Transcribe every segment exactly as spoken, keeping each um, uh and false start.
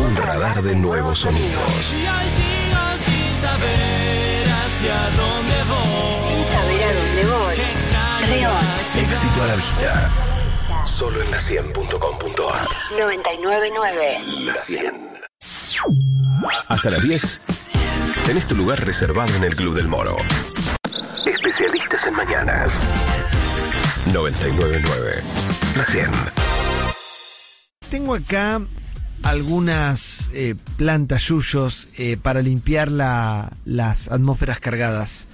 Un radar de nuevos sonidos. Sin saber hacia dónde voy. Sin saber a dónde voy. Reot. Éxito a la vista. Solo en la cien punto com punto a r. noventa y nueve punto nueve. La cien. Hasta las diez. Tenés tu lugar reservado en el Club del Moro. Especialistas en mañanas. noventa y nueve punto nueve. La cien. Tengo acá algunas eh, plantas yuyos eh, para limpiar la, las atmósferas cargadas.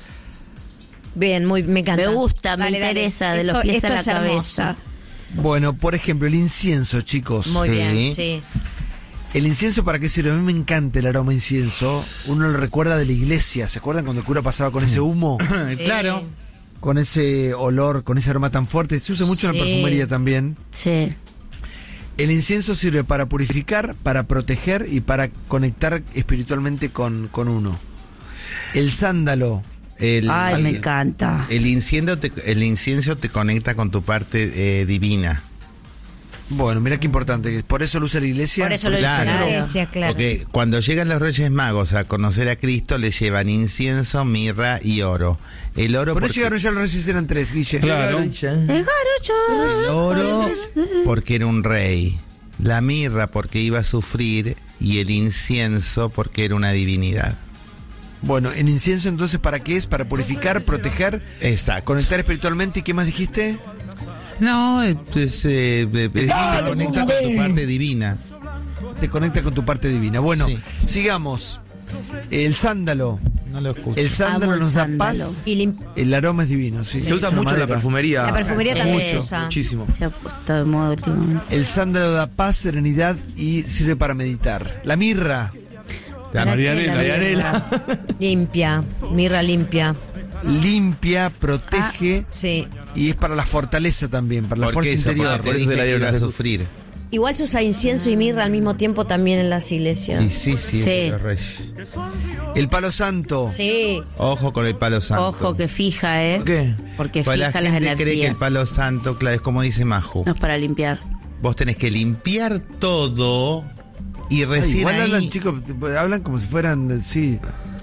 Bien, muy, me encanta. Me gusta, me Dale, dale. interesa, de Esto- los pies esto a la es hermoso. cabeza. Bueno, por ejemplo, el incienso, chicos. Muy Sí. bien, sí. ¿El incienso para qué sirve? A mí me encanta el aroma a incienso. Uno lo recuerda de la iglesia. ¿Se acuerdan cuando el cura pasaba con ese humo? Claro. Eh, Con ese olor, con ese aroma tan fuerte. Se usa mucho en la Sí. perfumería también. Sí. El incienso sirve para purificar, para proteger y para conectar espiritualmente con, con uno. El sándalo. El, Ay, me el- encanta. El incienso te, el incienso te conecta con tu parte eh, divina. Bueno, mira qué importante. Por eso lo usa la iglesia. Por eso lo Claro. dice la iglesia, claro. Porque cuando llegan los Reyes Magos a conocer a Cristo, le llevan incienso, mirra y oro. El oro Por eso porque, llegaron ya los reyes, eran tres, Guille. Claro. El jarocho. el oro porque era un rey. La mirra porque iba a sufrir y el incienso porque era una divinidad. Bueno, el incienso entonces, ¿para qué es? Para purificar, proteger, Exacto. conectar espiritualmente. ¿Y qué más dijiste? No, es, es, eh, eh, es- te conecta con tu parte divina. Te conecta con tu parte divina. Bueno, Sí. sigamos. El sándalo. No lo escucho. El sándalo Amo el nos da sándalo. paz. Y lim- El aroma es divino, sí. Se usa Es una mucho en la madera. perfumería. La perfumería también Mucho, se usa. Muchísimo. Se ha puesto de moda últimamente. El sándalo da paz, serenidad y sirve para meditar. La mirra. La ¿Para qué Marianela, la Marianela. mirra? Limpia, mirra limpia. Limpia, protege Sí. y es para la fortaleza también, para la ¿Por fuerza qué eso? interior. Porque por te eso se la dije que dieron iba a a Jesús. sufrir. Igual se usa incienso y mirra al mismo tiempo también en las Y iglesias. sí, sí, Sí. es de los Reyes. El palo santo. Sí. Ojo con el palo santo. Ojo que fija, ¿eh? ¿Por qué? Porque Pues la fija las gente cree que el energías. palo santo, claro, es como dice Maju. No es para limpiar. Vos tenés que limpiar todo y Ay, recién igual ahí... hablan, chicos, hablan como si fueran, sí,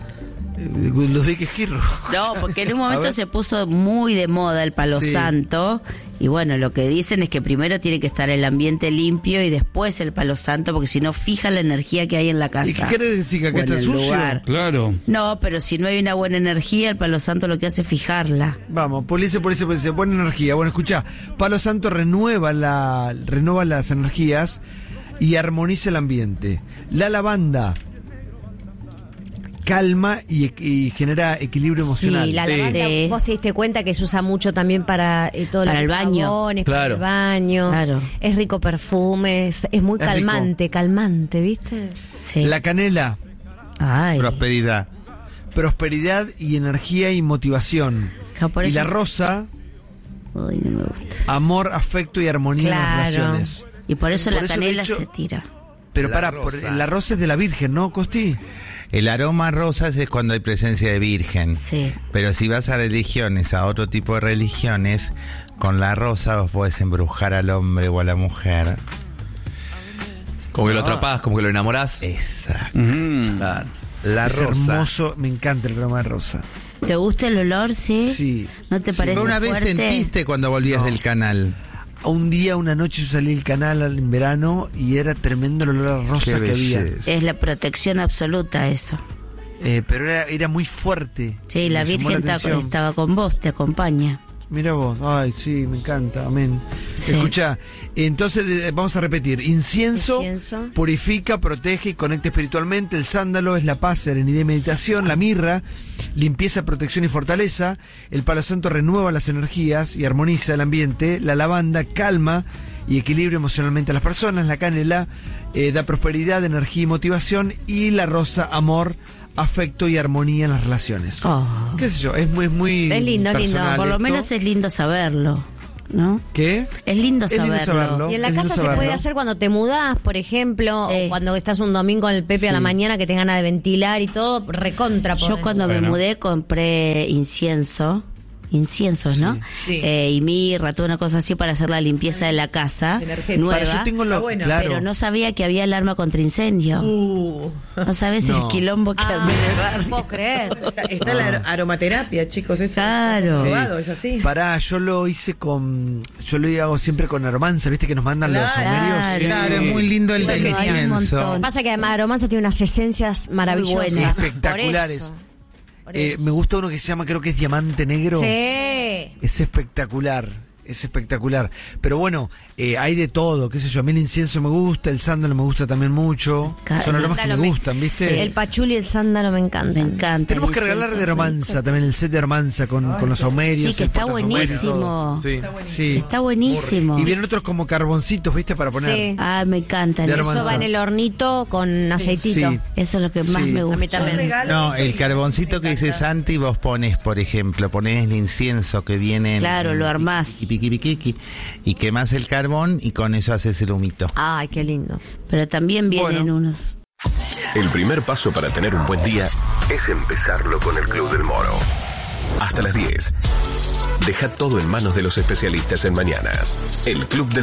eh, los de Quejirro. No, porque en un A momento ver. se puso muy de moda el palo Sí. santo. Y bueno, lo que dicen es que primero tiene que estar el ambiente limpio y después el palo santo, porque si no fija la energía que hay en la casa. ¿Y qué quiere decir? ¿Que acá o en está el sucio? lugar. Claro. No, pero si no hay una buena energía, el palo santo lo que hace es fijarla. Vamos, police, police, police, buena energía. Bueno, escucha, Palo Santo renueva la, renueva las energías y armoniza el ambiente. La lavanda calma y, y genera equilibrio emocional. Sí, la Sí. lavanda, Sí. vos te diste cuenta que se usa mucho también para eh, todo lo Para que el es baño. jabones, para Claro. el baño. Claro. Es rico perfume, es, es muy Es calmante, calmante, ¿viste? Sí. La canela, Ay. Prosperidad. prosperidad y energía y motivación. Ja, por Y eso la es- rosa, Ay, no me gusta. amor, afecto y armonía en las Claro. relaciones. Y por eso Por la eso, de canela hecho- se tira. Pero La para, rosa. la rosa es de la Virgen, ¿no, Costi? El aroma a rosas es cuando hay presencia de virgen. Sí. Pero si vas a religiones, a otro tipo de religiones, con la rosa vos podés embrujar al hombre o a la mujer. Como que lo atrapás, como que lo enamorás. Exacto. Mm. Claro. La es rosa. hermoso, me encanta el aroma de rosa. ¿Te gusta el olor, sí? Sí. ¿No te Sí. parece ¿Una vez fuerte? sentiste cuando volvías No. del canal? Un día, una noche, yo salí del canal al- en verano y era tremendo el olor a rosa Qué que había. belleza. Es la protección absoluta eso. Eh, pero era, era muy fuerte. Sí, la Me llamó Virgen la ta- atención. estaba con vos, te acompaña. Mira vos, ay, sí, me encanta, amén. Sí. Escucha, entonces eh, vamos a repetir: incienso, Incienso. purifica, protege y conecta espiritualmente. El sándalo es la paz, serenidad y meditación. La mirra, limpieza, protección y fortaleza. El palo santo renueva las energías y armoniza el ambiente. La lavanda calma y equilibra emocionalmente a las personas. La canela eh, da prosperidad, energía y motivación. Y la rosa, amor, afecto y armonía en las relaciones. Oh. ¿Qué sé yo? Es muy, muy Es lindo, lindo. personal Por lo esto. menos es lindo saberlo, ¿no? ¿Qué? Es lindo Es lindo saberlo. saberlo. Y en la Es lindo casa se saberlo. puede hacer cuando te mudás, por ejemplo, Sí. o cuando estás un domingo con el Pepe a la Sí. mañana que te ganas de ventilar y todo, recontra Yo podés. cuando me Bueno. mudé compré incienso inciensos, ¿no? Sí. Sí. Eh, y mirra, toda una cosa así para hacer la limpieza de la casa Energética. nueva. Para, yo tengo lo, Está bueno. claro. Pero no sabía que había alarma contra incendio. Uh. No sabes No. el quilombo que Ah, había en el no barrio. puedo creer. Está, está la ar- aromaterapia, chicos, eso. Claro. está Sí. comprobado, es así. Pará, yo lo hice con. Yo lo hago siempre con aromanza, ¿viste? Que nos mandan los Claro. saumerios. Sí. Claro, es muy lindo el Eso del lo hay un incienso. montón. Pasa que además Aromanza tiene unas esencias maravillosas. buenas. Espectaculares. Por eso. Por Eh, eso. me gusta uno que se llama, creo que es Diamante Negro. Sí. Es espectacular. Es espectacular. Pero bueno, eh, hay de todo, qué sé yo. A mí el incienso me gusta, el sándalo me gusta también mucho. Ca- Son el aromas que me sándalo me- gustan, ¿viste? Sí. El pachuli y el sándalo me Me encantan. encanta. Tenemos el que regalar incienso de aromanza rico. también, el set de aromanza con, con los saumerios. Sí, que el está portasaumerios y todo. buenísimo. Sí, sí. Está buenísimo. Y vienen otros como carboncitos, ¿viste? Para poner. Sí. Ah, me encantan. De Eso, Eso aromanza. va en el hornito con aceitito. Sí. eso es lo que más Sí. me A mí gusta. también. Yo regalo No, eso el y- carboncito me que dice encanta. Santi, vos pones, por ejemplo, pones el incienso que viene en- Claro, lo armás. y piqui, piqui, piqui, y quemás el carbón y con eso haces el humito. Ay, qué lindo. Pero también vienen Bueno. unos. El primer paso para tener un buen día es empezarlo con el Club del Moro. Hasta las diez. Deja todo en manos de los especialistas en mañanas. El Club del